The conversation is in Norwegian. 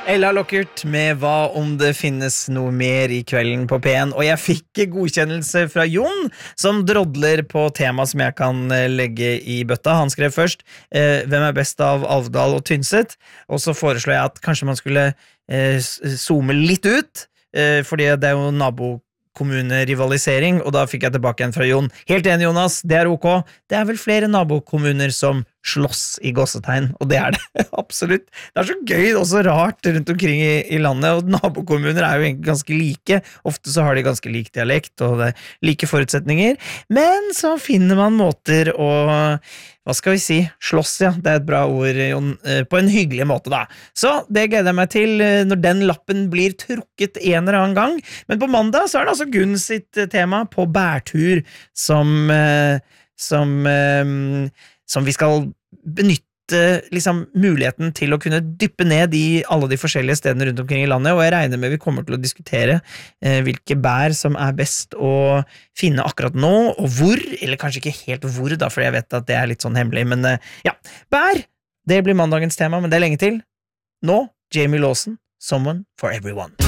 Ella Lockert med Hva om det finnes noe mer i kvelden på P1, og jeg fikk godkjennelse fra Jon, som drodler på tema som jeg kan legge i bøtta. Han skrev først, hvem er best av Alvdal og Tynset? Og så foreslår jeg at kanskje man skulle zoome litt ut, fordi det er jo nabokommunerivalisering, og da fikk jeg tilbake en fra Jon. Helt enig, Jonas, det er ok. Det er vel flere nabokommuner som slåss i gåsetegn, og det er det absolutt. Det er så gøy og så rart rundt omkring i landet, og nabokommuner er jo egentlig ganske like. Ofte så har de ganske lik dialekt og det like forutsetninger, men så finner man måter å, hva skal vi si, slåss, ja, det er et bra ord, Jon, på en hyggelig måte da. Så det gleder jeg meg til når den lappen blir trukket en eller annen gang, men på mandag så er det altså Gunn sitt tema på bærtur som vi skal benytte liksom, muligheten til å kunne dyppe ned i alle de forskjellige stedene rundt omkring i landet, og jeg regner med vi kommer til å diskutere hvilke bær som er best å finne akkurat nå, og hvor, eller kanskje ikke helt hvor da, for jeg vet at det er litt sånn hemmelig, men ja, bær, det blir mandagens tema, men det er lenge til. Nå, Jamie Lawson, Someone for Everyone.